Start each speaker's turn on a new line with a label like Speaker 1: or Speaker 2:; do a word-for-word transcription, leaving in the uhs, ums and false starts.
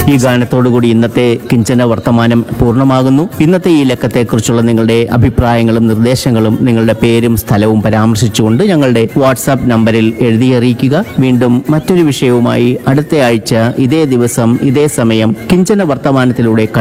Speaker 1: ഈ ഗാനത്തോടുകൂടി ഇന്നത്തെ കിഞ്ചന വർത്തമാനം പൂർണ്ണമാകുന്നു. ഇന്നത്തെ ഈ ലക്കത്തെക്കുറിച്ചുള്ള നിങ്ങളുടെ അഭിപ്രായങ്ങളും നിർദ്ദേശങ്ങളും നിങ്ങളുടെ പേരും സ്ഥലവും പരാമർശിച്ചുകൊണ്ട് ഞങ്ങളുടെ വാട്സാപ്പ് നമ്പറിൽ എഴുതി അറിയിക്കുക. വീണ്ടും മറ്റൊരു വിഷയവുമായി അടുത്ത ആഴ്ച ഇതേ ദിവസം ഇതേ സമയം കിഞ്ചന വർത്തമാനത്തിലൂടെ